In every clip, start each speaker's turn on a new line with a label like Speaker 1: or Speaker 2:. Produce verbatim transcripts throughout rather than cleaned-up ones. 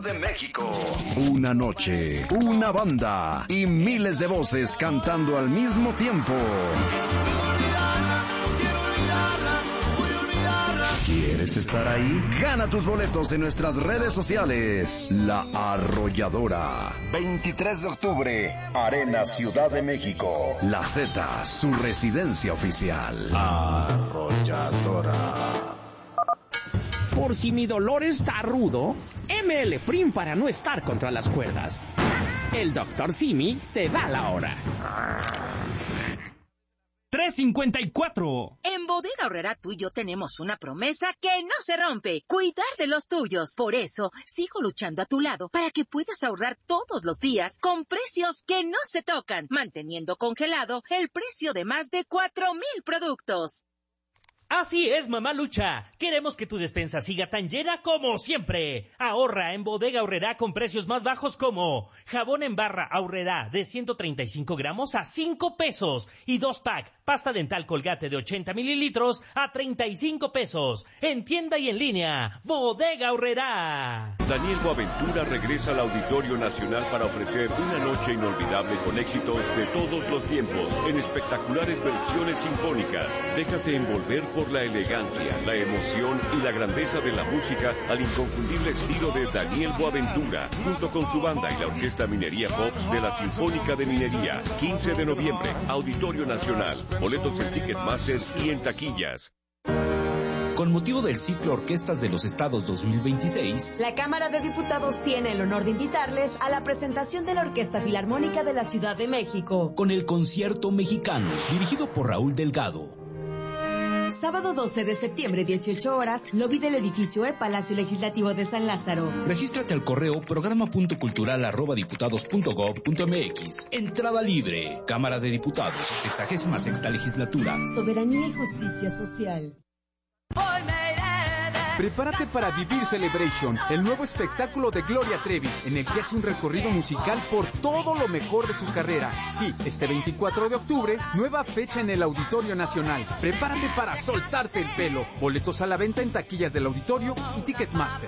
Speaker 1: de México. Una noche, una banda y miles de voces cantando al mismo tiempo. ¿Quieres estar ahí? Gana tus boletos en nuestras redes sociales. La Arrolladora. veintitrés de octubre, Arena Ciudad de México. La Z, su residencia oficial. Arrolladora.
Speaker 2: Por si mi dolor está rudo, M L Prim para no estar contra las cuerdas. El doctor Simi te da la hora.
Speaker 3: tres cincuenta y cuatro.
Speaker 4: En Bodega Aurrerá tú y yo tenemos una promesa que no se rompe: cuidar de los tuyos. Por eso, sigo luchando a tu lado para que puedas ahorrar todos los días con precios que no se tocan, manteniendo congelado el precio de más de cuatro mil productos.
Speaker 3: Así es, mamá Lucha. Queremos que tu despensa siga tan llena como siempre. Ahorra en Bodega Aurrerá con precios más bajos como jabón en barra Aurrerá de ciento treinta y cinco gramos a cinco pesos y dos pack pasta dental Colgate de ochenta mililitros a treinta y cinco pesos. En tienda y en línea, Bodega Aurrerá.
Speaker 5: Daniel Boaventura regresa al Auditorio Nacional para ofrecer una noche inolvidable con éxitos de todos los tiempos en espectaculares versiones sinfónicas. Déjate envolver por la elegancia, la emoción y la grandeza de la música al inconfundible estilo de Daniel Boaventura, junto con su banda y la Orquesta Minería Pops de la Sinfónica de Minería. quince de noviembre, Auditorio Nacional. Boletos en Ticketmaster y en taquillas.
Speaker 6: Con motivo del ciclo Orquestas de los Estados dos mil veintiséis,
Speaker 7: la Cámara de Diputados tiene el honor de invitarles a la presentación de la Orquesta Filarmónica de la Ciudad de México,
Speaker 6: con el Concierto Mexicano, dirigido por Raúl Delgado.
Speaker 7: Sábado doce de septiembre, dieciocho horas, lobby del edificio E, Palacio Legislativo de San Lázaro.
Speaker 6: Regístrate al correo programa punto cultural arroba diputados punto gob punto mx. Entrada libre. Cámara de Diputados, sexagésima sexta legislatura.
Speaker 7: Soberanía y justicia social.
Speaker 8: Prepárate para Vivir Celebration, el nuevo espectáculo de Gloria Trevi, en el que hace un recorrido musical por todo lo mejor de su carrera. Sí, este veinticuatro de octubre, nueva fecha en el Auditorio Nacional. Prepárate para soltarte el pelo. Boletos a la venta en taquillas del auditorio y Ticketmaster.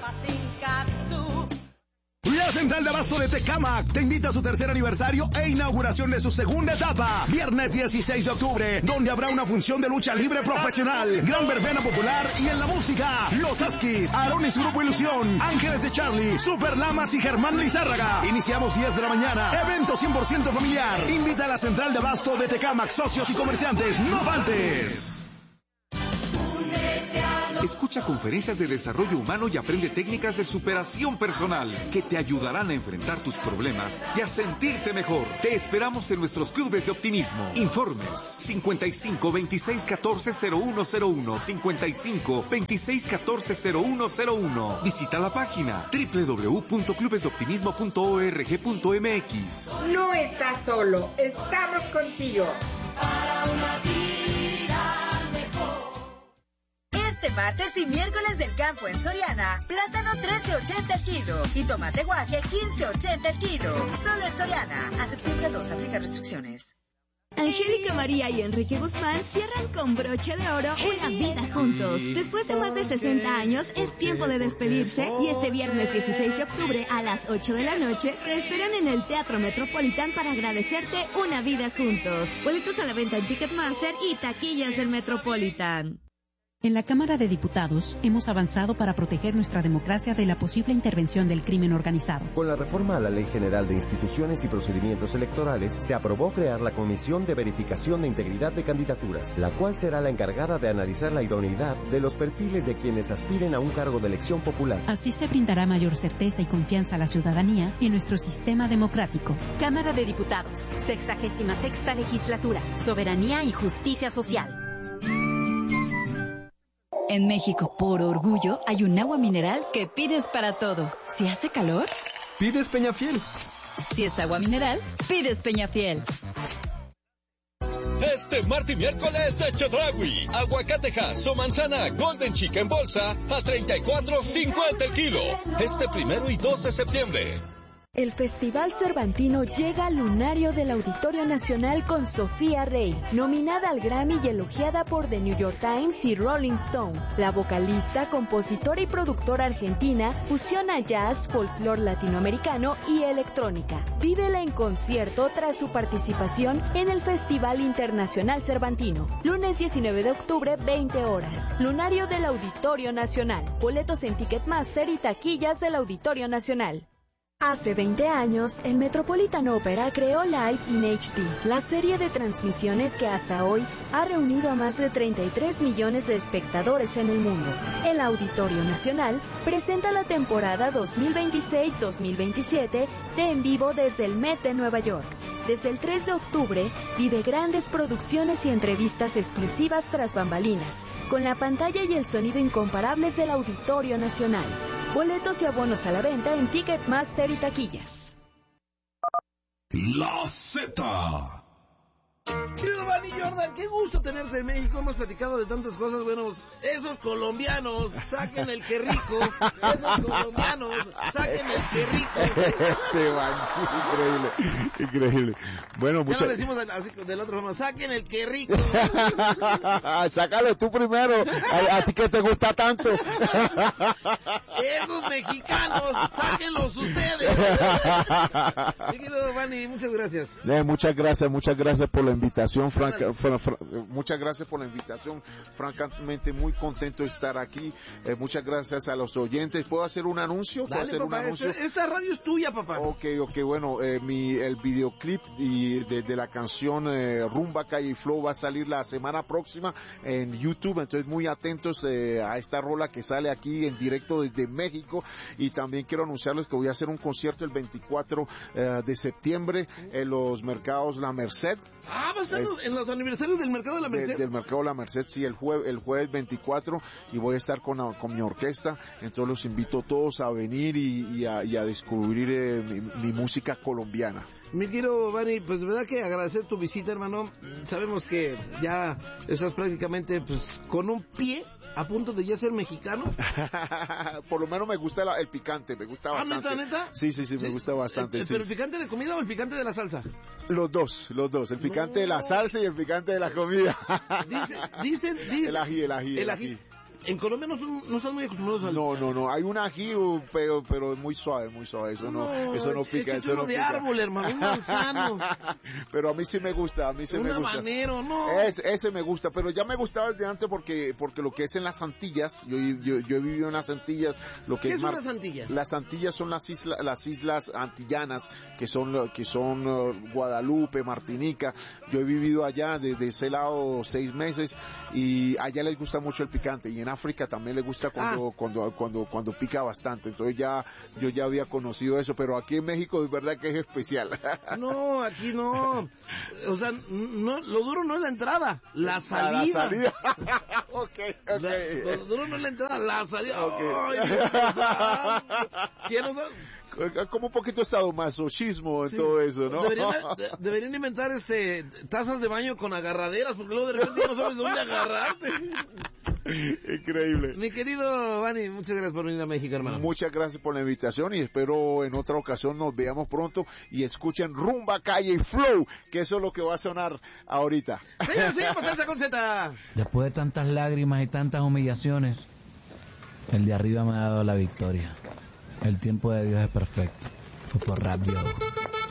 Speaker 1: La Central de Abasto de Tecámac te invita a su tercer aniversario e inauguración de su segunda etapa. Viernes dieciséis de octubre, donde habrá una función de lucha libre profesional, gran verbena popular y en la música, Los Askis, Aarón y su grupo Ilusión, Ángeles de Charlie, Super Lamas y Germán Lizárraga. Iniciamos diez de la mañana. Evento cien por ciento familiar. Invita a la Central de Abasto de Tecámac, socios y comerciantes. ¡No faltes!
Speaker 9: Escucha conferencias de desarrollo humano y aprende técnicas de superación personal que te ayudarán a enfrentar tus problemas y a sentirte mejor. Te esperamos en nuestros clubes de optimismo. Informes cincuenta y cinco, veintiséis, catorce, cero uno cero uno, cincuenta y cinco, veintiséis, catorce, cero uno cero uno. Visita la página doble u doble u doble u punto clubes de optimismo punto org punto mx.
Speaker 10: No estás solo, estamos contigo.
Speaker 4: Para una vida mejor. Este martes y miércoles del campo en Soriana, plátano trece ochenta el kilo y tomate guaje quince ochenta el kilo. Solo en Soriana. A septiembre dos, aplica restricciones.
Speaker 11: Angélica María y Enrique Guzmán cierran con broche de oro una vida juntos. Después de más de sesenta años, es tiempo de despedirse y este viernes dieciséis de octubre a las ocho de la noche te esperan en el Teatro Metropolitan para agradecerte una vida juntos. Boletos a la venta en Ticketmaster y taquillas del Metropolitan.
Speaker 12: En la Cámara de Diputados hemos avanzado para proteger nuestra democracia de la posible intervención del crimen organizado.
Speaker 13: Con la reforma a la Ley General de Instituciones y Procedimientos Electorales, se aprobó crear la Comisión de Verificación de Integridad de Candidaturas, la cual será la encargada de analizar la idoneidad de los perfiles de quienes aspiren a un cargo de elección popular.
Speaker 12: Así se brindará mayor certeza y confianza a la ciudadanía en nuestro sistema democrático.
Speaker 14: Cámara de Diputados, sexagésima sexta legislatura, soberanía y justicia social.
Speaker 15: En México, por orgullo, hay un agua mineral que pides para todo. Si hace calor,
Speaker 8: pides Peñafiel.
Speaker 15: Si es agua mineral, pides Peñafiel.
Speaker 16: Este martes y miércoles, Chedraui, aguacatejas o manzana Golden Chica en bolsa a treinta y cuatro cincuenta el kilo. Este primero y dos de septiembre.
Speaker 17: El Festival Cervantino llega al lunario del Auditorio Nacional con Sofía Rey, nominada al Grammy y elogiada por The New York Times y Rolling Stone. La vocalista, compositora y productora argentina fusiona jazz, folclore latinoamericano y electrónica. Vívela en concierto tras su participación en el Festival Internacional Cervantino. Lunes diecinueve de octubre, veinte horas. Lunario del Auditorio Nacional. Boletos en Ticketmaster y taquillas del Auditorio Nacional. Hace veinte años, el Metropolitan Opera creó Live in H D, la serie de transmisiones que hasta hoy ha reunido a más de treinta y tres millones de espectadores en el mundo. El Auditorio Nacional presenta la temporada dos mil veintiséis dos mil veintisiete de En Vivo desde el Met de Nueva York. Desde el tres de octubre, vive grandes producciones y entrevistas exclusivas tras bambalinas, con la pantalla y el sonido incomparables del Auditorio Nacional. Boletos y abonos a la venta en Ticketmaster y taquillas.
Speaker 1: La Z.
Speaker 18: Querido Vanny Jordan, qué gusto tenerte en México. Hemos platicado de tantas cosas. Bueno, esos colombianos, saquen el que rico. Esos colombianos, saquen el que rico.
Speaker 19: Este man, sí, increíble, increíble. Bueno, muchas...
Speaker 18: Ya lo decimos así, del otro modo, saquen el que rico.
Speaker 19: Sácalo tú primero, así que te gusta tanto.
Speaker 18: Esos mexicanos, sáquenlos ustedes. Mi querido Vanny, muchas gracias.
Speaker 19: Eh, muchas gracias, muchas gracias por la invitación, franca, fra, fra, muchas gracias por la invitación, francamente muy contento de estar aquí, eh, muchas gracias a los oyentes. ¿Puedo hacer un anuncio? ¿Puedo
Speaker 18: Dale,
Speaker 19: hacer
Speaker 18: papá,
Speaker 19: un anuncio?
Speaker 18: Esta, esta radio es tuya, papá.
Speaker 19: Ok, ok, bueno, eh, mi, el videoclip y de, de la canción eh, Rumba Calle y Flow va a salir la semana próxima en YouTube, entonces muy atentos eh, a esta rola que sale aquí en directo desde México. Y también quiero anunciarles que voy a hacer un concierto el veinticuatro eh, de septiembre en los mercados La Merced.
Speaker 18: Ah, va a estar es, en los aniversarios del Mercado de la Merced.
Speaker 19: De, del Mercado de la Merced, sí, el jueves, el jueves veinticuatro, y voy a estar con, con mi orquesta, entonces los invito a todos a venir y, y, a, y a descubrir eh, mi, mi música colombiana.
Speaker 18: Mi querido Vanny, pues de verdad que agradecer tu visita, hermano. Sabemos que ya estás prácticamente pues con un pie a punto de ya ser mexicano.
Speaker 19: Por lo menos me gusta la, el picante, me gusta bastante.
Speaker 18: ¿Ah, neta, neta?
Speaker 19: Sí, sí, sí, me
Speaker 18: ¿Sí?
Speaker 19: gusta bastante.
Speaker 18: ¿El,
Speaker 19: sí.
Speaker 18: ¿Pero el picante de comida o el picante de la salsa?
Speaker 19: Los dos, los dos, el picante no. de la salsa y el picante de la comida.
Speaker 18: Dicen, dicen, dicen.
Speaker 19: El ají, el ají, el,
Speaker 18: el ají. ají. En Colombia no, son, no están muy acostumbrados al...
Speaker 19: No, no, no, hay un ají, pero, pero muy suave, muy suave, eso no, no eso no pica,
Speaker 18: es
Speaker 19: eso no
Speaker 18: de
Speaker 19: pica.
Speaker 18: árbol, hermano, un manzano.
Speaker 19: Pero a mí sí me gusta, a mí sí
Speaker 18: un
Speaker 19: me gusta.
Speaker 18: Un habanero, no.
Speaker 19: Es, ese me gusta, pero ya me gustaba desde antes porque, porque lo que es en las Antillas, yo, yo, yo he vivido en las Antillas, lo que
Speaker 18: ¿Qué
Speaker 19: es...
Speaker 18: son las Antillas?
Speaker 19: Las Antillas son las islas, las islas antillanas, que son, que son uh, Guadalupe, Martinica. Yo he vivido allá desde ese lado seis meses y allá les gusta mucho el picante, y en África también les gusta cuando, ah. cuando, cuando, cuando pica bastante. Entonces ya, yo ya había conocido eso, pero aquí en México es verdad que es especial.
Speaker 18: No, aquí no. O sea, no, lo duro no es la entrada, la salida.
Speaker 19: La salida. okay, okay.
Speaker 18: La, lo duro no es la entrada, la salida.
Speaker 19: Okay.
Speaker 18: Ay, ¿quién sabe?
Speaker 19: Como un poquito sadomasochismo en sí. todo eso, ¿no?
Speaker 18: Deberían, de, deberían inventar este tazas de baño con agarraderas, porque luego de repente ya no sabes dónde agarrarte.
Speaker 19: Increíble.
Speaker 18: Mi querido Vanny, muchas gracias por venir a México, hermano.
Speaker 19: Muchas gracias por la invitación y espero en otra ocasión nos veamos pronto y escuchen Rumba Calle y Flow, que eso es lo que va a sonar ahorita.
Speaker 18: Señor, seguimos Salsa con Z.
Speaker 20: Después de tantas lágrimas y tantas humillaciones, el de arriba me ha dado la victoria. El tiempo de Dios es perfecto. Fue por rap, yo.